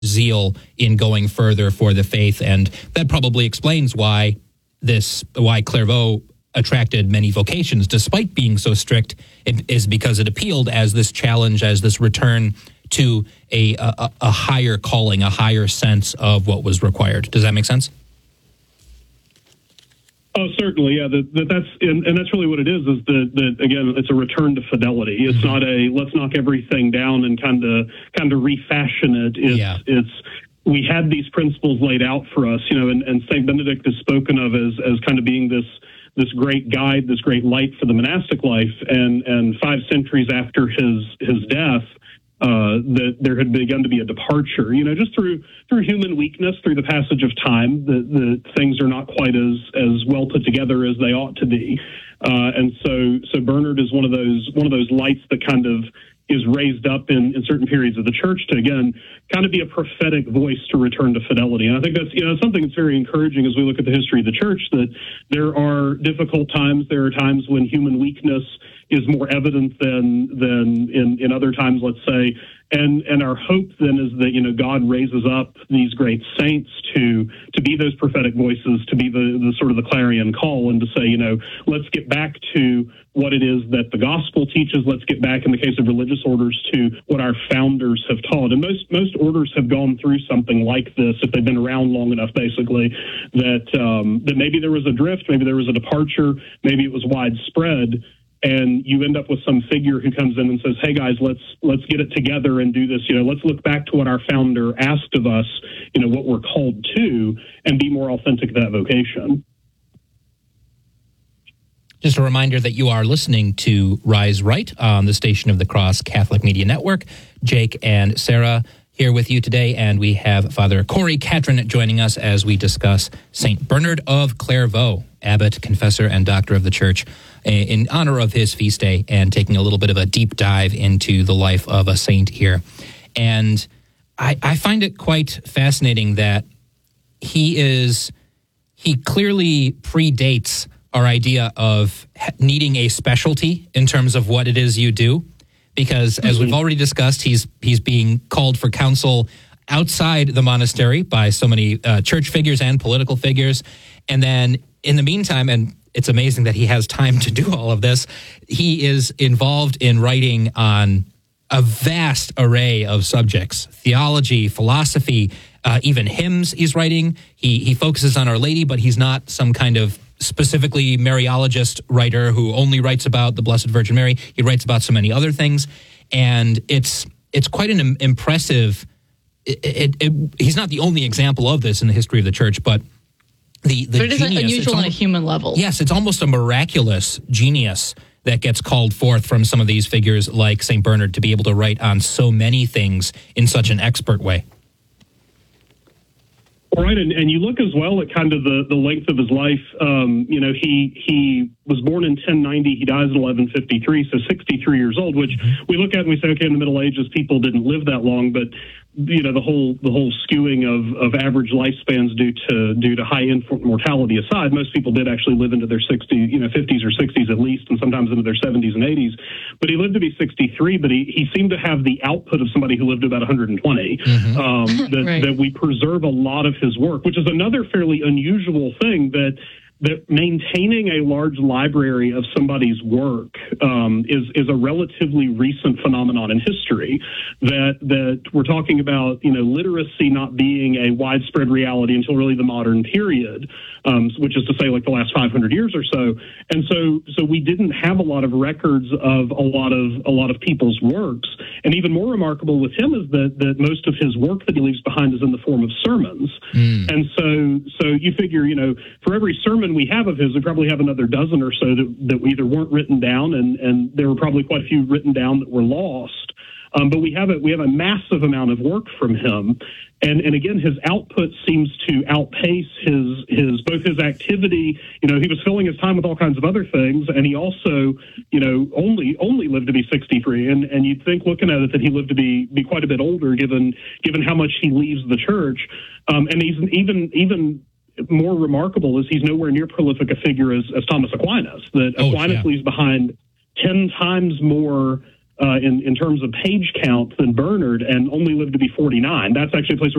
zeal in going further for the faith, and that probably explains why Clairvaux attracted many vocations despite being so strict. It is because it appealed as this challenge, as this return to a higher calling, a higher sense of what was required. Does that make sense? Oh, certainly, yeah. That's really what it is that again, it's a return to fidelity. It's not a let's knock everything down and kind of refashion it. It's we had these principles laid out for us, and Saint Benedict is spoken of as kind of being this great guide, this great light for the monastic life, and 5 centuries after his death, that there had begun to be a departure, just through human weakness, through the passage of time, the things are not quite as well put together as they ought to be. And so Bernard is one of those lights that kind of is raised up in certain periods of the church to, again, kind of be a prophetic voice to return to fidelity. And I think that's, something that's very encouraging as we look at the history of the church, that there are difficult times. There are times when human weakness is more evident than in other times, let's say. And our hope then is that, God raises up these great saints to be those prophetic voices, to be the sort of the clarion call, and to say, let's get back to what it is that the gospel teaches. Let's get back, in the case of religious orders, to what our founders have taught. And most orders have gone through something like this, if they've been around long enough, basically, that maybe there was a drift, maybe there was a departure, maybe it was widespread. And you end up with some figure who comes in and says, hey, guys, let's get it together and do this. Let's look back to what our founder asked of us, what we're called to, and be more authentic to that vocation. Just a reminder that you are listening to Rise Right on the Station of the Cross Catholic Media Network. Jake and Sarah here with you today, and we have Father Corey Catron joining us as we discuss St. Bernard of Clairvaux, abbot, confessor, and doctor of the Church, in honor of his feast day, and taking a little bit of a deep dive into the life of a saint here. And I find it quite fascinating that he clearly predates our idea of needing a specialty in terms of what it is you do, because as we've already discussed, he's being called for counsel outside the monastery by so many church figures and political figures. And then in the meantime, and it's amazing that he has time to do all of this, he is involved in writing on a vast array of subjects: theology, philosophy, even hymns he's writing. He focuses on Our Lady, but he's not some kind of specifically Mariologist writer who only writes about the Blessed Virgin Mary. He writes about so many other things, and it's quite an impressive. He's not the only example of this in the history of the Church, but the but it is genius, unusual on a human level. Yes, it's almost a miraculous genius that gets called forth from some of these figures like St. Bernard to be able to write on so many things in such an expert way. Right, and you look as well at kind of the length of his life. He was born in 1090. He dies in 1153, so 63 years old, which we look at and we say, okay, in the Middle Ages, people didn't live that long, but the whole skewing of average lifespans due to high infant mortality aside, most people did actually live into their 50s or 60s at least, and sometimes into their 70s and 80s. But he lived to be 63, but he seemed to have the output of somebody who lived about 120. Right. That we preserve a lot of his work, which is another fairly unusual thing, that maintaining a large library of somebody's work is a relatively recent phenomenon in history. That we're talking about, literacy not being a widespread reality until really the modern period, which is to say, like the last 500 years or so. And so we didn't have a lot of records of a lot of people's works. And even more remarkable with him is that most of his work that he leaves behind is in the form of sermons. And so you figure, for every sermon we have of his, we probably have another dozen or so that either weren't written down, and there were probably quite a few written down that were lost. But we have a massive amount of work from him, and again, his output seems to outpace his both his activity. He was filling his time with all kinds of other things, and he also, only lived to be 63. And you'd think, looking at it, that he lived to be quite a bit older, given how much he leaves the church. And he's even more remarkable is he's nowhere near prolific a figure as Thomas Aquinas. That Aquinas leaves behind 10 times more in terms of page count than Bernard, and only lived to be 49. That's actually a place